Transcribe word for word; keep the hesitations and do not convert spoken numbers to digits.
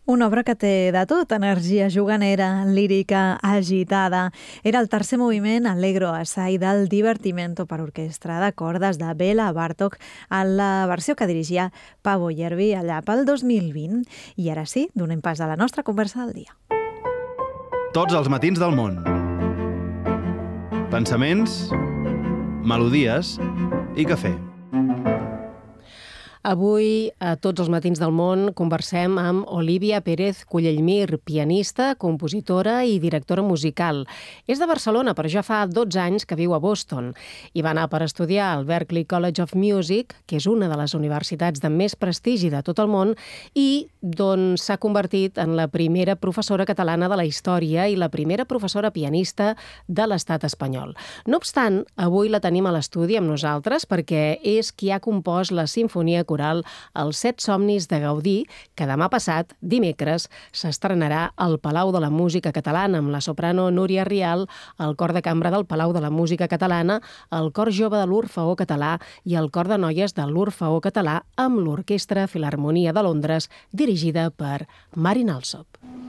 Una obra que té de tot, energia juganera, lírica, agitada. Era el tercer moviment Allegro assai del Divertimento per orquestra de cordes de Bela Bartók en la versió que dirigia Paavo Järvi allà pel dos mil vint. I ara sí, donem pas a la nostra conversa del dia. Tots els matins del món. Pensaments, melodies i cafè. Avui, a Tots els matins del món, conversem amb Olivia Pérez Cullellmir, pianista, compositora i directora musical. És de Barcelona, però ja fa dotze anys que viu a Boston i va anar per estudiar al Berklee College of Music, que és una de les universitats de més prestigi de tot el món, i doncs s'ha convertit en la primera professora catalana de la història i la primera professora pianista de l'estat espanyol. No obstant, avui la tenim a l'estudi amb nosaltres perquè és qui ha compost la sinfonia coral Els set somnis de Gaudí, que demà passat, dimecres, s'estrenarà al Palau de la Música Catalana amb la soprano Núria Rial, el cor de cambra del Palau de la Música Catalana, el cor jove de l'Orfeó Català i el cor de noies de l'Orfeó Català amb l'Orquestra Filharmonia de Londres, dirigida per Marin Alsop.